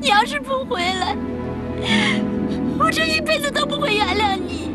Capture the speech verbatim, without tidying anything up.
你要是不回来，我这一辈子都不会原谅你。